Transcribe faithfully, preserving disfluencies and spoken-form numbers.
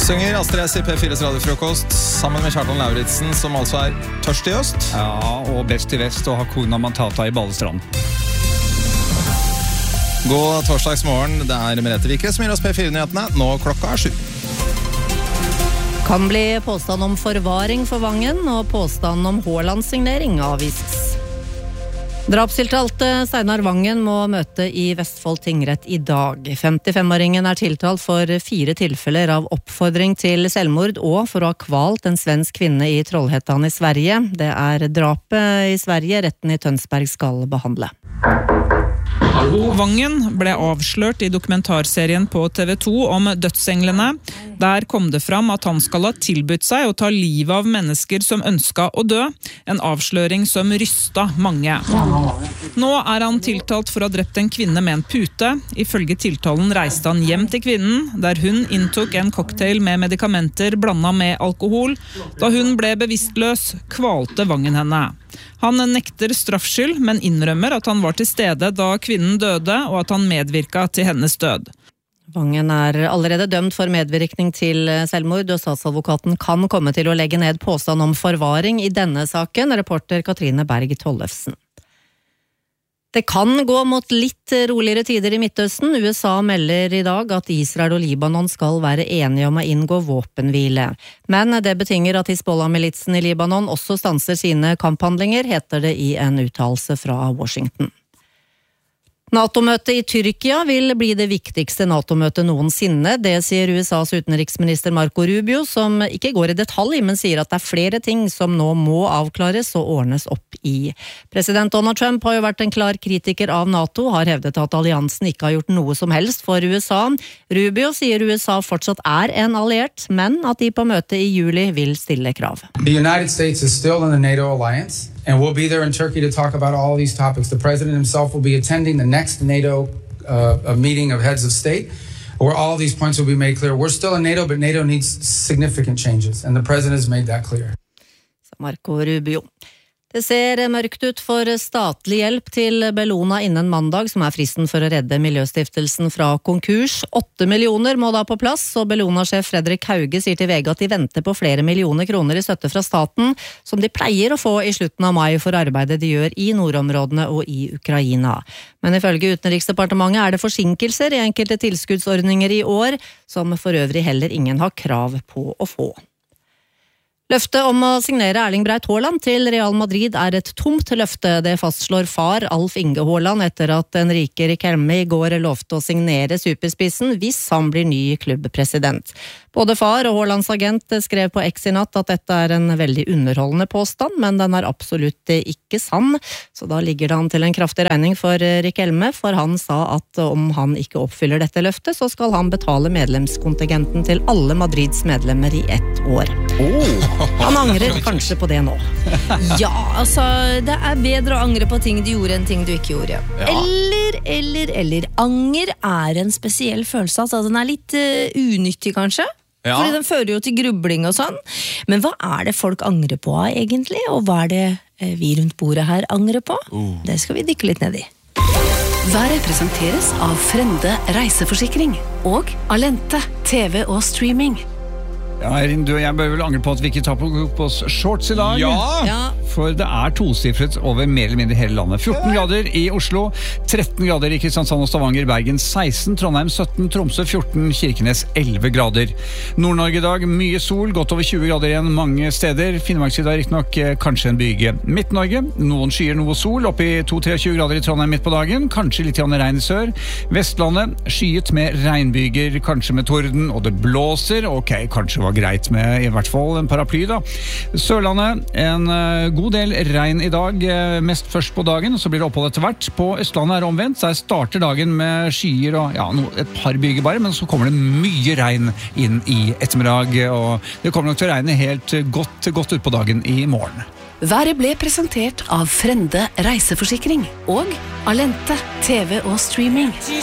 Synger Astrid S i P fires radiofrokost sammen med Kjartan Lauritsen, som altså er tørst i øst. Ja, og best i vest og Hakuna Matata i Balestrand. God torsdagsmorgen, det er Merete Vikre som gir oss P fire-nyhetene. Nå klokka er sju. Kan bli påstand om forvaring for Vangen, og påstand om Haaland-signering avvises. Drapstiltalte Steinar Vangen må møte i Vestfold tingrett i dag. femtifem-åringen er tiltalt for fire tilfeller av oppfordring til selvmord og for å ha kvalt en svensk kvinne i Trollhättan i Sverige. Det er drapet i Sverige retten i Tønsberg skal behandle. Vangen ble avslørt i dokumentarserien på T V to om dødsenglene. Der kom det fram at han skal ha tilbudt seg å ta livet av mennesker som ønsket å dø. En avsløring som rysta mange. Nå er han tiltalt for å ha drept en kvinne med en pute. Ifølge tiltalen reiste han hjem til kvinnen, der hun inntok en cocktail med medikamenter blandet med alkohol. Da hun ble bevisstløs, kvalte Vangen henne. Han nekter straffskyld, men innrømmer at han var til stede da kvinnen døde, og at han medvirket til hennes død. Vangen er allerede dømt for medvirkning til selvmord, og statsadvokaten kan komme til å legge ned påstand om forvaring i denne saken, reporter Katrine Berg Tollefsen. Det kan gå mot litt roligere tider i Midtøsten. U S A melder i dag at Israel og Libanon skal være enige om å inngå våpenhvile. Men det betinger at Hizbollah-militsen i Libanon også stanser sine kamphandlinger, heter det i en uttalelse fra Washington. NATO-møtet i Tyrkia vil bli det viktigste NATO-møtet noensinne. Det sier U S A's utenriksminister Marco Rubio, som ikke går i detalj, men sier at det er flere ting som nå må avklares og ordnes opp i. President Donald Trump har jo vært en klar kritiker av NATO, har hevdet at alliansen ikke har gjort noe som helst for U S A. Rubio sier U S A fortsatt er en alliert, men at de på møtet i juli vil stille krav. The United States is still in the NATO alliance. And we'll be there in Turkey to talk about all these topics. The president himself will be attending the next NATO uh, meeting of heads of state, where all these points will be made clear. We're still in NATO, but NATO needs significant changes, and the president has made that clear. Marco Rubio. Det ser mørkt ut for statlig hjelp til Bellona innen mandag, som er fristen for å redde Miljøstiftelsen fra konkurs. Åtte millioner må da på plass, og Bellona-sjef Fredrik Hauge sier til V G at de venter på flere millioner kroner i støtte fra staten, som de pleier å få i slutten av mai for arbeidet de gjør i nordområdene og i Ukraina. Men ifølge Utenriksdepartementet er det forsinkelser i enkelte tilskuddsordninger i år, som for øvrig heller ingen har krav på å få. Løftet om å signere Erling Braut Haaland til Real Madrid er et tomt løfte. Det fastslår far Alf Inge Haaland etter at Enrique Riquelme i går lovte å signere superspissen hvis han blir ny klubbpresident. Både far og Haalands agent skrev på X i natt at dette er en veldig underholdende påstand, men den er absolutt ikke sann. Så da ligger det an til en kraftig regning for Riquelme, for han sa at om han ikke oppfyller dette løftet, så skal han betale medlemskontingenten til alle Madrids medlemmer i ett år. Oh. Han angrer kanskje på det nå. Ja, altså, det er bedre å angre på ting du gjorde enn ting du ikke gjorde. Ja. Eller, eller, eller. Anger er en spesiell følelse, altså den er litt uh, unyttig kanskje. Ja. Fordi den fører jo til grubling og sånn. Men hva er det folk angrer på egentlig? Og hva er det uh, vi rundt bordet her angrer på? Uh. Det skal vi dykke litt ned i. Været presenteres av Frende reiseforsikring og Alente T V og streaming. Ja, Erin, du og jeg bør vel angre på at vi ikke tar på, på oss shorts i dag. Ja! Ja. For det er tosifret over mer eller mindre hele landet. fjorten grader i Oslo, tretten grader i Kristiansand og Stavanger, Bergen seksten, Trondheim sytten, Tromsø fjorten, Kirkenes elleve grader. Nord-Norge i dag, mye sol, godt over tjue grader igjen mange steder. Finnmarksida er riktignok kanskje en byge. Midt-Norge, noen skyer, noe sol, opp i to til trettitre grader i Trondheim midt på dagen, kanskje litt regn i sør. Vestlandet, skyet med regnbyger, kanskje med torden, og det blåser, ok, kanskje var greit med i hvert fall en paraply da. Sørlandet, en uh, god del regn i dag, uh, mest først på dagen, og så blir det opphold etter hvert. På Østlandet er det omvendt, så jeg starter dagen med skyer og ja, no, et par byger bare, men så kommer det mye regn inn i ettermiddag, og det kommer nok til å regne helt godt, godt ut på dagen i morgen. Været ble presentert av Frende reiseforsikring og Alente T V og streaming.